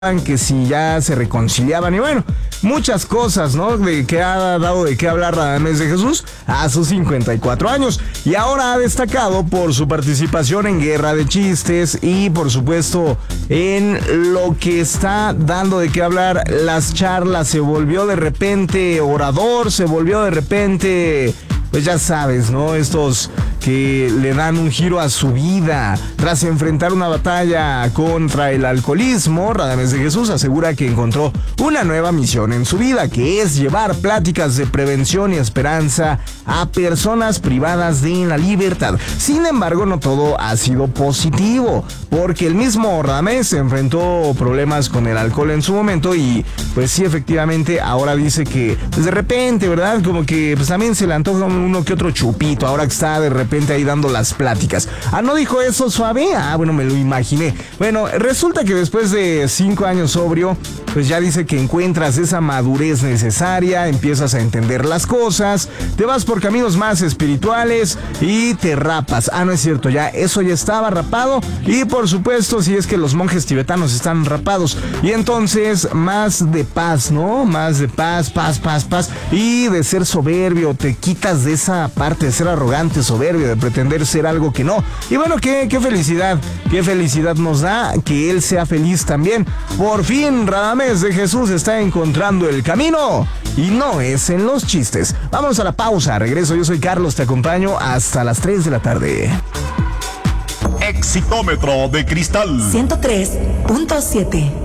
que si ya se reconciliaban y bueno, muchas cosas, ¿no? De que ha dado de qué hablar Radamés de Jesús a sus 54 años. Y ahora ha destacado por su participación en Guerra de Chistes y por supuesto en lo que está dando de qué hablar las charlas. Se volvió de repente orador, se volvió de repente, pues ya sabes, ¿no? Estos que le dan un giro a su vida. Tras enfrentar una batalla contra el alcoholismo, Radamés de Jesús asegura que encontró una nueva misión en su vida, que es llevar pláticas de prevención y esperanza a personas privadas de la libertad. Sin embargo, no todo ha sido positivo, porque el mismo Radamés enfrentó problemas con el alcohol en su momento y pues sí, efectivamente, ahora dice que pues de repente, ¿verdad? Como que pues también se le antoja uno que otro chupito, ahora que está de repente ahí dando las pláticas. ¿No dijo eso suave? Bueno, me lo imaginé. Bueno, resulta que después de 5 años sobrio, pues ya dice que encuentras esa madurez necesaria, empiezas a entender las cosas, te vas por caminos más espirituales y te rapas. No es cierto, ya eso ya estaba rapado y por supuesto, si es que los monjes tibetanos están rapados. Y entonces, más de paz, ¿no? Más de paz y de ser soberbio, te quitas de esa parte de ser arrogante, soberbio, de pretender ser algo que no. Y bueno, qué felicidad nos da que él sea feliz también. Por fin Radamés de Jesús está encontrando el camino y no es en los chistes. Vamos a la pausa, regreso, yo soy Carlos, te acompaño hasta las 3 de la tarde. Exitómetro de cristal 103.7.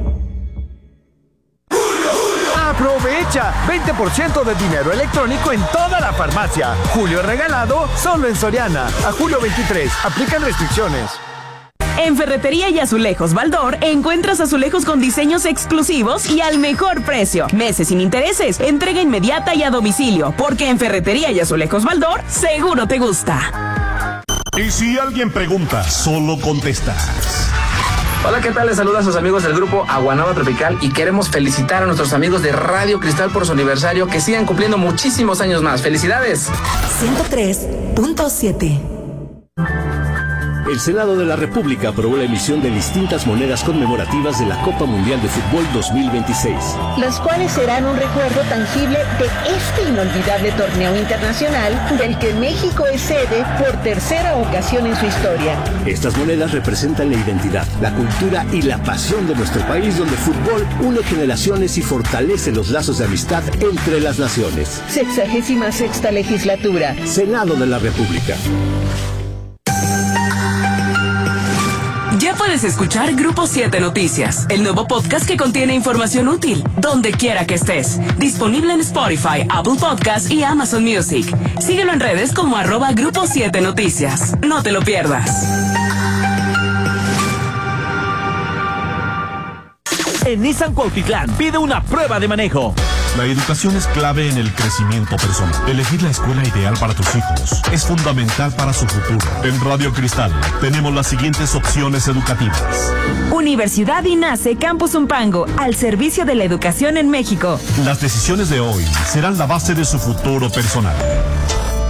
Aprovecha 20% de dinero electrónico en toda la farmacia. Julio regalado solo en Soriana. A julio 23. Aplican restricciones. En Ferretería y Azulejos Baldor encuentras azulejos con diseños exclusivos y al mejor precio. Meses sin intereses, entrega inmediata y a domicilio, porque en Ferretería y Azulejos Baldor seguro te gusta. Y si alguien pregunta, solo contestas. Hola, ¿qué tal? Les saluda a sus amigos del grupo Aguanaba Tropical y queremos felicitar a nuestros amigos de Radio Cristal por su aniversario, que sigan cumpliendo muchísimos años más. ¡Felicidades! 103.7. El Senado de la República aprobó la emisión de distintas monedas conmemorativas de la Copa Mundial de Fútbol 2026. Las cuales serán un recuerdo tangible de este inolvidable torneo internacional del que México es sede por tercera ocasión en su historia. Estas monedas representan la identidad, la cultura y la pasión de nuestro país, donde el fútbol une generaciones y fortalece los lazos de amistad entre las naciones. 66ª legislatura. Senado de la República. Ya puedes escuchar Grupo 7 Noticias, el nuevo podcast que contiene información útil, donde quiera que estés. Disponible en Spotify, Apple Podcasts y Amazon Music. Síguelo en redes como @Grupo 7 Noticias. No te lo pierdas. En Nissan Cuautitlán pide una prueba de manejo. La educación es clave en el crecimiento personal. Elegir la escuela ideal para tus hijos es fundamental para su futuro. En Radio Cristal tenemos las siguientes opciones educativas. Universidad INACE Campus Zumpango, al servicio de la educación en México. Las decisiones de hoy serán la base de su futuro personal.